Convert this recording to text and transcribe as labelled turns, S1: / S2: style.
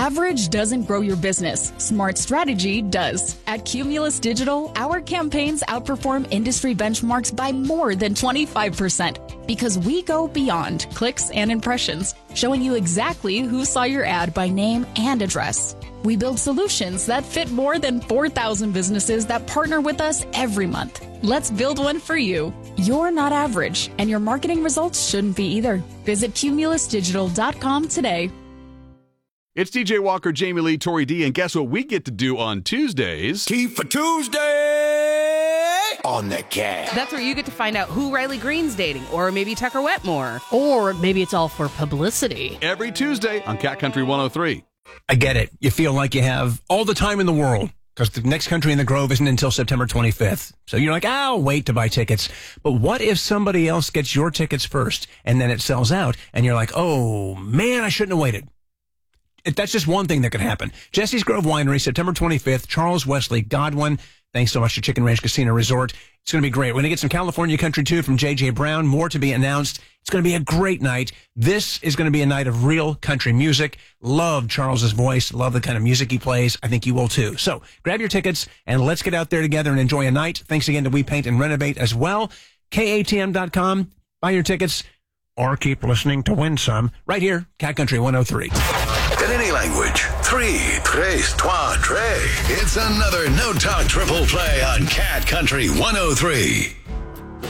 S1: Average doesn't grow your business. Smart strategy does. At Cumulus Digital, our campaigns outperform industry benchmarks by more than 25% because we go beyond clicks and impressions, showing you exactly who saw your ad by name and address. We build solutions that fit more than 4,000 businesses that partner with us every month. Let's build one for you. You're not average, and your marketing results shouldn't be either. Visit cumulusdigital.com today.
S2: It's DJ Walker, Jamie Lee, Tori D, and guess what we get to do on Tuesdays?
S3: Key for Tuesday on the Cat.
S4: That's where you get to find out who Riley Green's dating, or maybe Tucker Wetmore.
S5: Or maybe it's all for publicity.
S2: Every Tuesday on Cat Country 103.
S6: I get it. You feel like you have all the time in the world because the next Country in the Grove isn't until September 25th. So you're like, I'll wait to buy tickets. But what if somebody else gets your tickets first and then it sells out and you're like, oh, man, I shouldn't have waited. That's just one thing that could happen. Jesse's Grove Winery, September 25th, Charles Wesley, Godwin. Thanks so much to Chicken Ranch Casino Resort. It's going to be great. We're going to get some California country, too, from J.J. Brown. More to be announced. It's going to be a great night. This is going to be a night of real country music. Love Charles's voice. Love the kind of music he plays. I think you will, too. So grab your tickets, and let's get out there together and enjoy a night. Thanks again to We Paint and Renovate as well. KATM.com. Buy your tickets, or keep listening to win some right here, Cat Country 103.
S3: In any language, 3, tres, trois, tres. It's another no-talk triple play on Cat Country 103.